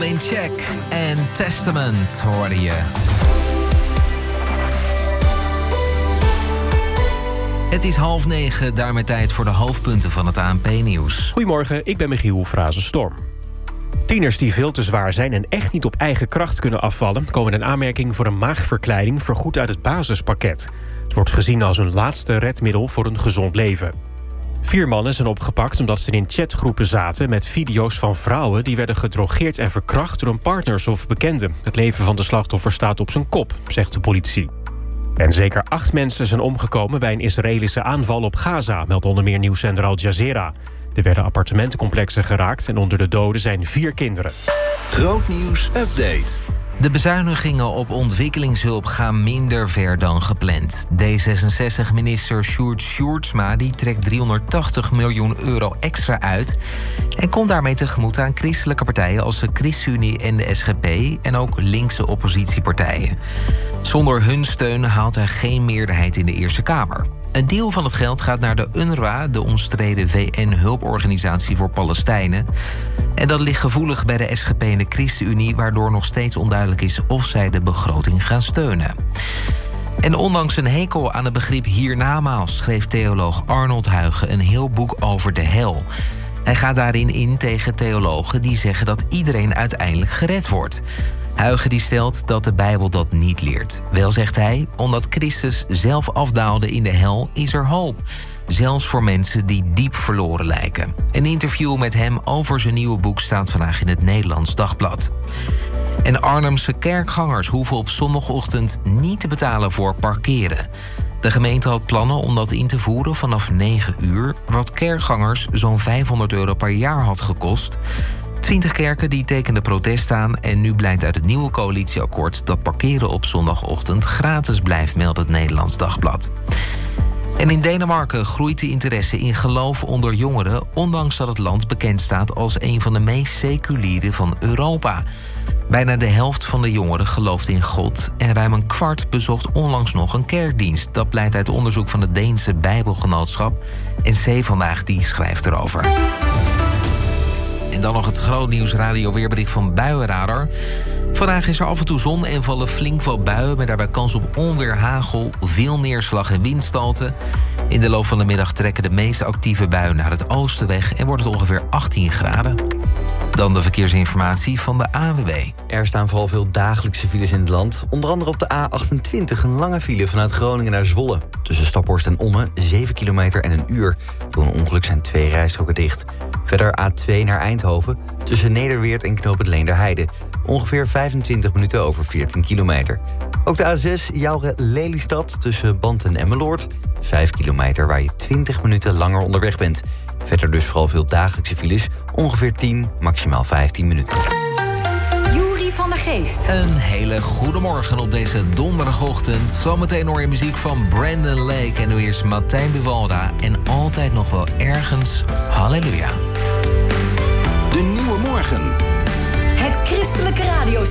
in Check en Testament hoorde je. Het is 8:30, daarmee tijd voor de hoofdpunten van het ANP-nieuws. Goedemorgen, ik ben Michiel Frazenstorm. Tieners die veel te zwaar zijn en echt niet op eigen kracht kunnen afvallen, komen in aanmerking voor een maagverkleining vergoed uit het basispakket. Het wordt gezien als een laatste redmiddel voor een gezond leven. 4 mannen zijn opgepakt omdat ze in chatgroepen zaten met video's van vrouwen die werden gedrogeerd en verkracht door hun partners of bekenden. Het leven van de slachtoffer staat op zijn kop, zegt de politie. En zeker 8 mensen zijn omgekomen bij een Israëlische aanval op Gaza, meldt onder meer nieuwszender Al Jazeera. Er werden appartementencomplexen geraakt en onder de doden zijn 4 kinderen. Grootnieuws update. De bezuinigingen op ontwikkelingshulp gaan minder ver dan gepland. D66-minister Sjoerd Sjoerdsma die trekt €380 miljoen extra uit en komt daarmee tegemoet aan christelijke partijen als de ChristenUnie en de SGP en ook linkse oppositiepartijen. Zonder hun steun haalt hij geen meerderheid in de Eerste Kamer. Een deel van het geld gaat naar de UNRWA, de omstreden VN-hulporganisatie voor Palestijnen. En dat ligt gevoelig bij de SGP en de ChristenUnie, waardoor nog steeds onduidelijk is of zij de begroting gaan steunen. En ondanks een hekel aan het begrip hiernamaals schreef theoloog Arnold Huygen een heel boek over de hel. Hij gaat daarin in tegen theologen die zeggen dat iedereen uiteindelijk gered wordt. Huygen die stelt dat de Bijbel dat niet leert. Wel zegt hij, omdat Christus zelf afdaalde in de hel is er hoop. Zelfs voor mensen die diep verloren lijken. Een interview met hem over zijn nieuwe boek staat vandaag in het Nederlands Dagblad. En Arnhemse kerkgangers hoeven op zondagochtend niet te betalen voor parkeren. De gemeente had plannen om dat in te voeren vanaf 9 uur... wat kerkgangers zo'n €500 per jaar had gekost. 20 kerken die tekenden protest aan en nu blijkt uit het nieuwe coalitieakkoord dat parkeren op zondagochtend gratis blijft, meldt het Nederlands Dagblad. En in Denemarken groeit de interesse in geloof onder jongeren, ondanks dat het land bekend staat als een van de meest seculiere van Europa. Bijna de helft van de jongeren gelooft in God en ruim een kwart bezocht onlangs nog een kerkdienst. Dat blijkt uit onderzoek van het Deense Bijbelgenootschap. NC Vandaag die schrijft erover. En dan nog het grootnieuws radioweerbericht van Buienradar. Vandaag is er af en toe zon en vallen flink wat buien, met daarbij kans op onweer, hagel, veel neerslag en windstoten. In de loop van de middag trekken de meest actieve buien naar het oosten weg en wordt het ongeveer 18 graden. Dan de verkeersinformatie van de ANWB. Er staan vooral veel dagelijkse files in het land. Onder andere op de A28 een lange file vanuit Groningen naar Zwolle. Tussen Staphorst en Ommen 7 kilometer en een uur. Door een ongeluk zijn 2 rijstroken dicht. Verder A2 naar Eindhoven tussen Nederweert en Knoop het Leenderheide. Ongeveer 25 minuten over 14 kilometer. Ook de A6 Jouren-Lelystad tussen Band en Emmeloord. 5 kilometer waar je 20 minuten langer onderweg bent. Verder dus vooral veel dagelijkse files. Ongeveer 10, maximaal 15 minuten. Juri van der Geest. Een hele goede morgen op deze donderdagochtend. Zometeen hoor je muziek van Brandon Lake. En nu eerst Martijn Buwalda. En altijd nog wel ergens Halleluja. De nieuwe morgen. Het christelijke radio